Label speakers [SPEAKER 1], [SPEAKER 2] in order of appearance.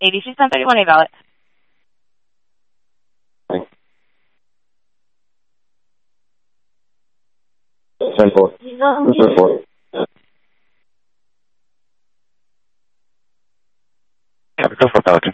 [SPEAKER 1] ABC 1031, a ballot.
[SPEAKER 2] Thanks. 10-4. This is 4.
[SPEAKER 3] Capital for Belgium.